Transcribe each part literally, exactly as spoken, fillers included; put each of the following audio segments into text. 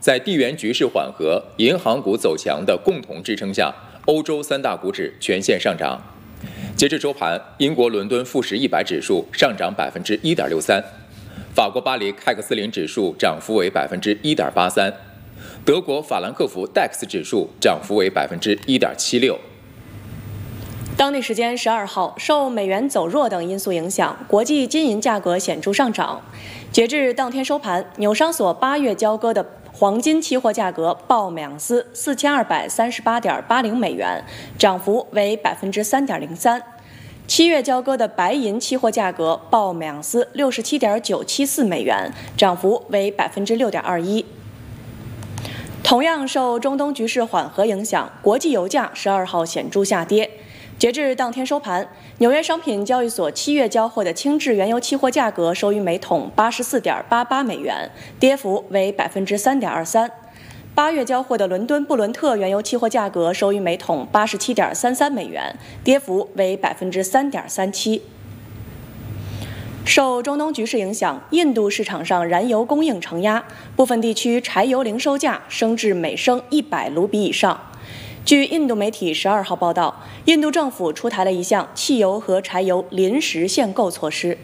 在地缘局势缓和、银行股走强的共同支撑下，欧洲三大股指全线上涨。截至收盘，英国伦敦富时一百指数上涨百分之一点六三，法国巴黎凯克斯林指数涨幅为百分之一点八三，德国法兰克福 D A X 指数涨幅为百分之一点七六。 当地时间十二号，受美元走弱等因素影响，国际金银价格显著上涨。截至当天收盘，纽商所八月交割的黄金期货价格报每盎司四千二百三十八点八零美元，涨幅为百分之三点零三。七月交割的白银期货价格报每盎司六十七点九七四美元，涨幅为百分之六点二一。同样受中东局势缓和影响，国际油价十二号显著下跌。截至当天收盘，纽约商品交易所七月交货的轻质原油期货价格收于每桶八十四点八八美元，跌幅为百分之三点二三。八月交货的伦敦布伦特原油期货价格收于每桶八十七点三三美元，跌幅为百分之三点三七。受中东局势影响，印度市场上燃油供应承压，部分地区柴油零售价升至每升一百卢比以上。据印度媒体十二号报道，印度政府出台了一项汽油和柴油临时限购措施。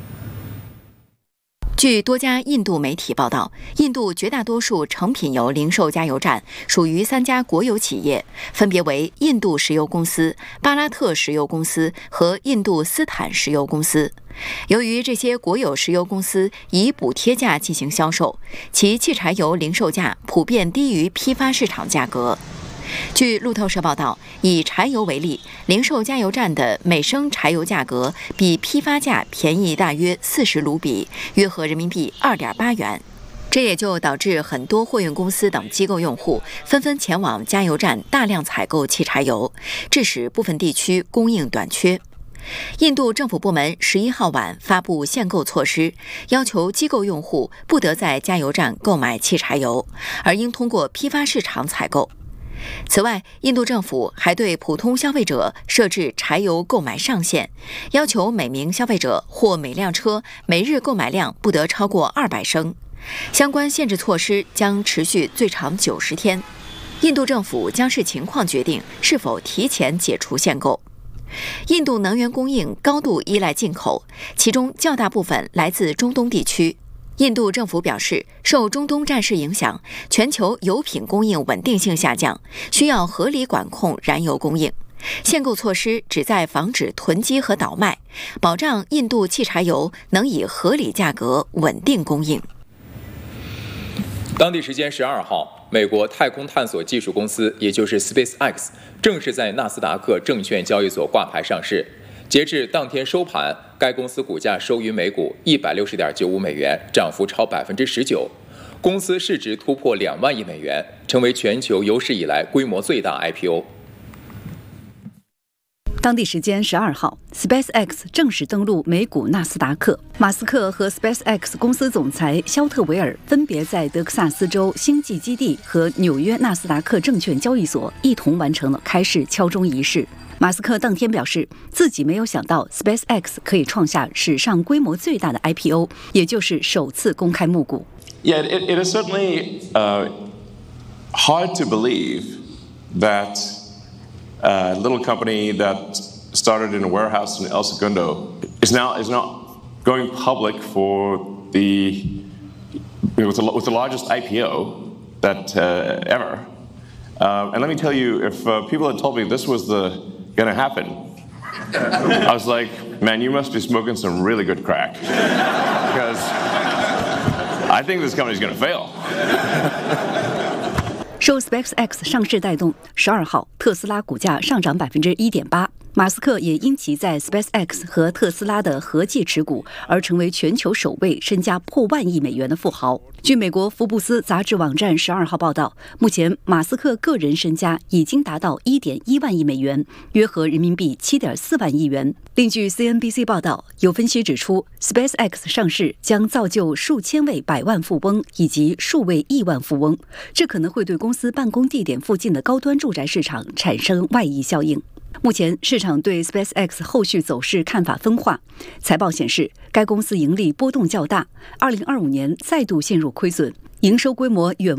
据多家印度媒体报道，印度绝大多数成品油零售加油站属于三家国有企业，分别为印度石油公司、巴拉特石油公司和印度斯坦石油公司。由于这些国有石油公司以补贴价进行销售，其汽柴油零售价普遍低于批发市场价格。据路透社报道，以柴油为例，零售加油站的每升柴油价格比批发价便宜大约四十卢比，约合人民币二点八元。这也就导致很多货运公司等机构用户纷纷前往加油站大量采购汽柴油，致使部分地区供应短缺。印度政府部门十一号晚发布限购措施，要求机构用户不得在加油站购买汽柴油，而应通过批发市场采购。此外，印度政府还对普通消费者设置柴油购买上限，要求每名消费者或每辆车每日购买量不得超过二百升。相关限制措施将持续最长九十天。印度政府将视情况决定是否提前解除限购。印度能源供应高度依赖进口，其中较大部分来自中东地区。印度政府表示，受中东战事影响，全球油品供应稳定性下降，需要合理管控燃油供应。限购措施旨在防止囤积和倒卖，保障印度汽柴油能以合理价格稳定供应。 当地时间十二号，美国太空探索技术公司，也就是 SpaceX， 正式在纳斯达克证券交易所挂牌上市。截至当天收盘，该公司股价收于每股一百六十点九五美元，涨幅超百分之十九。公司市值突破两万亿美元，成为全球有史以来规模最大 I P O。 当地时间十二号 ，SpaceX 正式登陆美股纳斯达克。马斯克和 SpaceX 公司总裁肖特维尔分别在德克萨斯州星际基地和纽约纳斯达克证券交易所一同完成了开市敲钟仪式。马斯克当天表示，自己没有想到 SpaceX 可以创下史上规模最大的 I P O， 也就是首次公开募股。 Yeah, it, it is certainly uh, hard to believe that a little company that started in a warehouse in El Segundo is now is now going public for the with the, with the largest I P O that uh, ever. Uh, and let me tell you, if uh, people had told me this was the going to happen, I was like, man, you must be smoking some really good crack, because I think this company is going to fail. 受 SpaceX 上市带动，十二号特斯拉股价上涨百分之一点八。马斯克也因其在 SpaceX 和特斯拉的合计持股而成为全球首位身家破万亿美元的富豪。据美国福布斯杂志网站十二号报道，目前马斯克个人身家已经达到 一点一万亿美元，约合人民币 七点四万亿元。另据 C N B C 报道，有分析指出 SpaceX 上市将造就数千位百万富翁以及数位亿万富翁，这可能会对公司办公地点附近的高端住宅市场产生外溢效应。目前市场对 SpaceX 后续走势看法分化。财报显示，该公司盈利波动较大，二零二五年再度陷入亏损，营收规模远